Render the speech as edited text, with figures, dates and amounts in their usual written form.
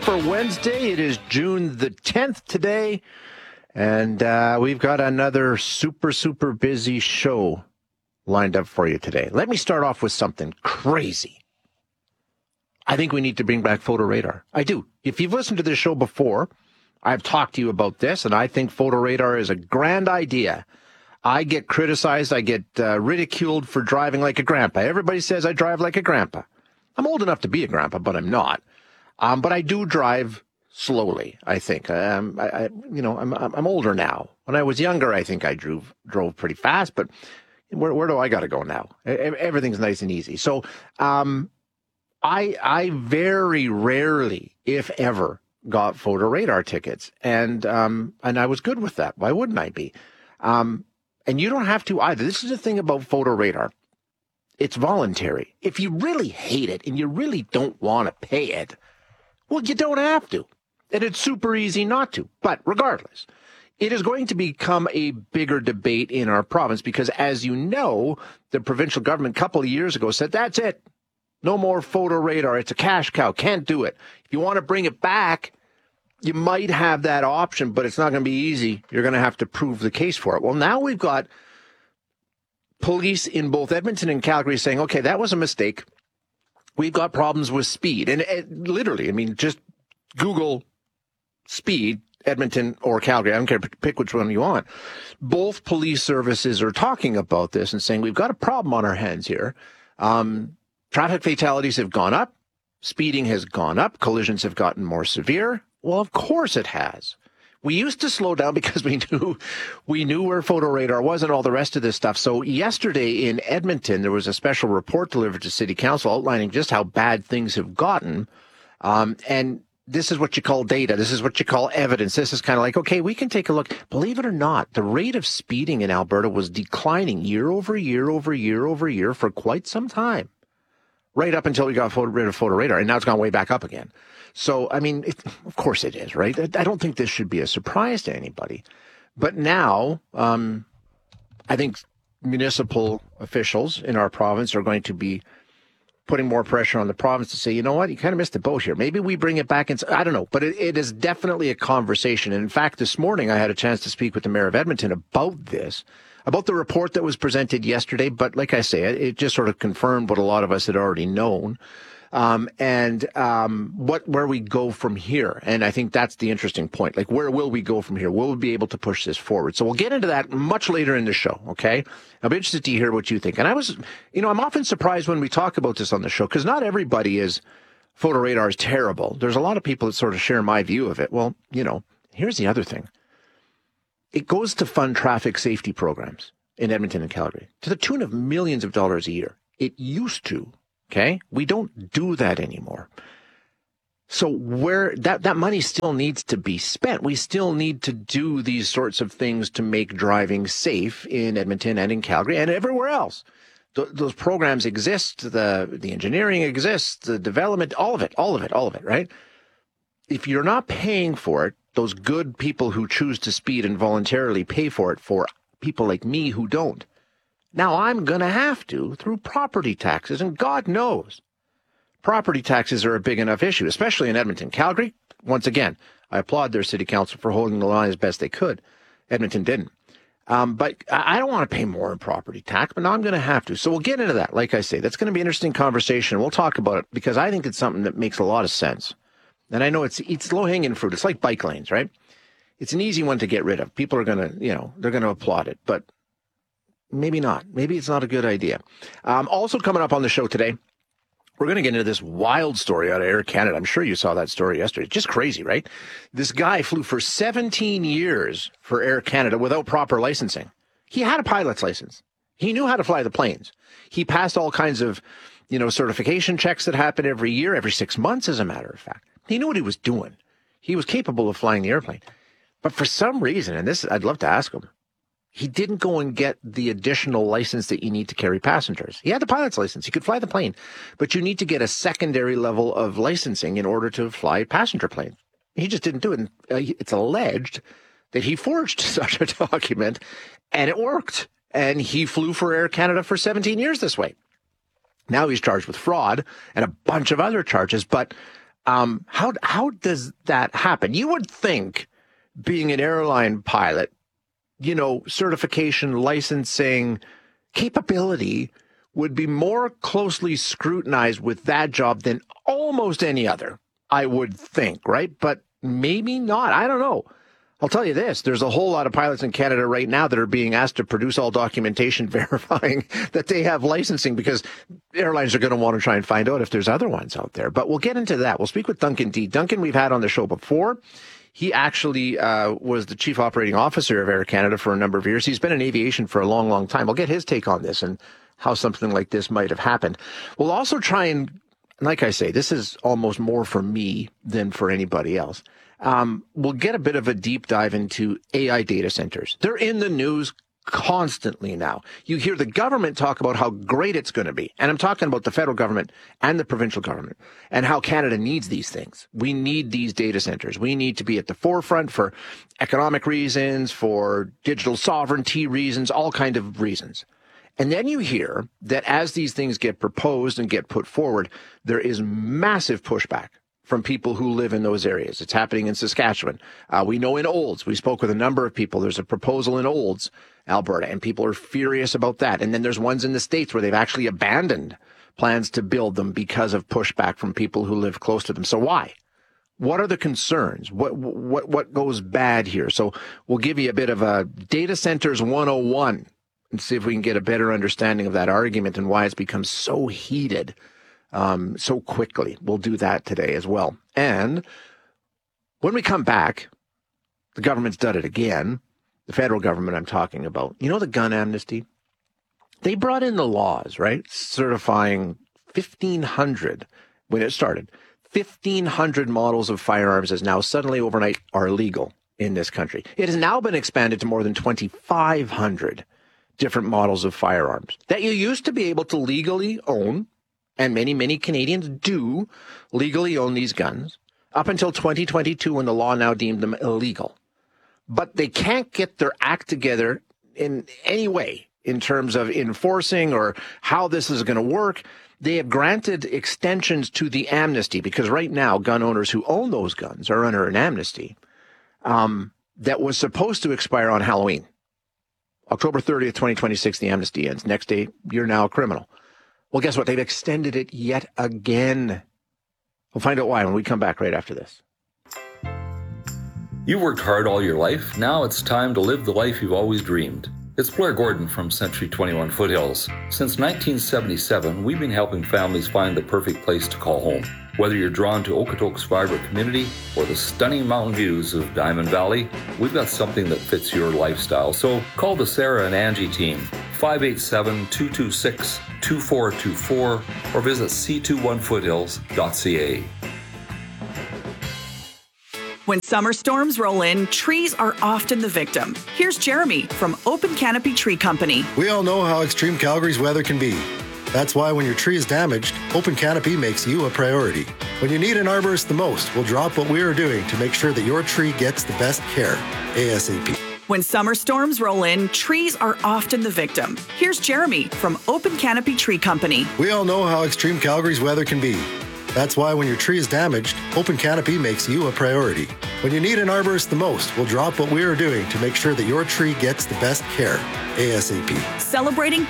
for Wednesday. It is June the 10th today, and we've got another super busy show lined up for you today. Let me start off with something crazy. I think we need to bring back photo radar. I do. If you've listened to this show before, I've talked to you about this, and I think photo radar is a grand idea. I get criticized. I get ridiculed for driving like a grandpa. Everybody says I drive like a grandpa. I'm old enough to be a grandpa, but I'm not. But I do drive slowly, I think. I'm older now. When I was younger, I think I drove pretty fast, but where do I got to go now? Everything's nice and easy. So I very rarely, if ever, got photo radar tickets, and I was good with that. Why wouldn't I be? And you don't have to either. This is the thing about photo radar. It's voluntary. If you really hate it and you really don't want to pay it, well, you don't have to. And it's super easy not to. But regardless, it is going to become a bigger debate in our province because, as you know, the provincial government a couple of years ago said, that's it. No more photo radar. It's a cash cow. Can't do it. If you want to bring it back, you might have that option, but it's not going to be easy. You're going to have to prove the case for it. Well, now we've got police in both Edmonton and Calgary saying, okay, that was a mistake. We've got problems with speed. And literally, I mean, just Google speed, Edmonton or Calgary. I don't care, pick which one you want. Both police services are talking about this and saying, we've got a problem on our hands here. Traffic fatalities have gone up. Speeding has gone up. Collisions have gotten more severe. Well, of course it has. We used to slow down because we knew where photo radar was and all the rest of this stuff. So yesterday in Edmonton, there was a special report delivered to City Council outlining just how bad things have gotten. And this is what you call data. This is what you call evidence. This is kind of like, okay, we can take a look. Believe it or not, the rate of speeding in Alberta was declining year over year for quite some time, right up until we got rid of photo radar. And now it's gone way back up again. So, I mean, of course it is, right? I don't think this should be a surprise to anybody. But now, I think municipal officials in our province are going to be putting more pressure on the province to say, you know what, you kind of missed the boat here. Maybe we bring it back. And I don't know, but it is definitely a conversation. And in fact, this morning I had a chance to speak with the mayor of Edmonton about this, about the report that was presented yesterday. But like I say, it just sort of confirmed what a lot of us had already known. Where we go from here. And I think that's the interesting point. Like, where will we go from here? Will we be able to push this forward? So we'll get into that much later in the show, okay? I'll be interested to hear what you think. And I'm often surprised when we talk about this on the show, because not everybody is, photo radar is terrible. There's a lot of people that sort of share my view of it. Well, here's the other thing. It goes to fund traffic safety programs in Edmonton and Calgary to the tune of millions of dollars a year. It used to. Okay, we don't do that anymore. So where that money still needs to be spent. We still need to do these sorts of things to make driving safe in Edmonton and in Calgary and everywhere else. Those programs exist. The engineering exists. The development, all of it, right? If you're not paying for it, those good people who choose to speed and voluntarily pay for it for people like me who don't. Now I'm going to have to through property taxes, and God knows property taxes are a big enough issue, especially in Edmonton. Calgary, once again, I applaud their city council for holding the line as best they could. Edmonton didn't. But I don't want to pay more in property tax, but now I'm going to have to. So we'll get into that. Like I say, that's going to be an interesting conversation. We'll talk about it because I think it's something that makes a lot of sense. And I know it's low-hanging fruit. It's like bike lanes, right? It's an easy one to get rid of. People are going to, they're going to applaud it, but maybe not. Maybe it's not a good idea. Also coming up on the show today, we're going to get into this wild story out of Air Canada. I'm sure you saw that story yesterday. Just crazy, right? This guy flew for 17 years for Air Canada without proper licensing. He had a pilot's license. He knew how to fly the planes. He passed all kinds of, certification checks that happen every year, every 6 months, as a matter of fact. He knew what he was doing. He was capable of flying the airplane. But for some reason, and this I'd love to ask him, he didn't go and get the additional license that you need to carry passengers. He had the pilot's license. He could fly the plane, but you need to get a secondary level of licensing in order to fly passenger planes. He just didn't do it. And, it's alleged that he forged such a document, and it worked. And he flew for Air Canada for 17 years this way. Now he's charged with fraud and a bunch of other charges, but How does that happen? You would think, being an airline pilot, certification, licensing, capability would be more closely scrutinized with that job than almost any other, I would think, right? But maybe not. I don't know. I'll tell you this, there's a whole lot of pilots in Canada right now that are being asked to produce all documentation verifying that they have licensing, because airlines are going to want to try and find out if there's other ones out there. But we'll get into that. We'll speak with Duncan Dee. Duncan, we've had on the show before. He actually was the chief operating officer of Air Canada for a number of years. He's been in aviation for a long, long time. We'll get his take on this and how something like this might have happened. We'll also try and, like I say, this is almost more for me than for anybody else. We'll get a bit of a deep dive into AI data centers. They're in the news constantly now. You hear the government talk about how great it's going to be. And I'm talking about the federal government and the provincial government, and how Canada needs these things. We need these data centers. We need to be at the forefront for economic reasons, for digital sovereignty reasons, all kind of reasons. And then you hear that as these things get proposed and get put forward, there is massive pushback from people who live in those areas. It's happening in Saskatchewan. We know in Olds, we spoke with a number of people. There's a proposal in Olds, Alberta, and people are furious about that. And then there's ones in the States where they've actually abandoned plans to build them because of pushback from people who live close to them. So why? What are the concerns? What goes bad here? So we'll give you a bit of a Data Centers 101 and see if we can get a better understanding of that argument and why it's become so heated so quickly. We'll do that today as well. And when we come back, the government's done it again. The federal government I'm talking about. You know the gun amnesty? They brought in the laws, right? Certifying 1,500, when it started, 1,500 models of firearms as now suddenly overnight are legal in this country. It has now been expanded to more than 2,500 different models of firearms that you used to be able to legally own. And many, many Canadians do legally own these guns up until 2022, when the law now deemed them illegal. But they can't get their act together in any way in terms of enforcing or how this is going to work. They have granted extensions to the amnesty, because right now gun owners who own those guns are under an amnesty that was supposed to expire on Halloween. October 30th, 2026, the amnesty ends. Next day, you're now a criminal. Well, guess what? They've extended it yet again. We'll find out why when we come back right after this. You've worked hard all your life. Now it's time to live the life you've always dreamed. It's Blair Gordon from Century 21 Foothills. Since 1977, we've been helping families find the perfect place to call home. Whether you're drawn to Okotoks vibrant community or the stunning mountain views of Diamond Valley, we've got something that fits your lifestyle. So call the Sarah and Angie team, 587-226-2424, or visit c21foothills.ca. When summer storms roll in, trees are often the victim. Here's Jeremy from Open Canopy Tree Company. We all know how extreme Calgary's weather can be. That's why when your tree is damaged, Open Canopy makes you a priority. When you need an arborist the most, we'll drop what we are doing to make sure that your tree gets the best care, ASAP. When summer storms roll in, trees are often the victim. Here's Jeremy from Open Canopy Tree Company. We all know how extreme Calgary's weather can be. That's why when your tree is damaged, Open Canopy makes you a priority. When you need an arborist the most, we'll drop what we are doing to make sure that your tree gets the best care, ASAP. Celebrating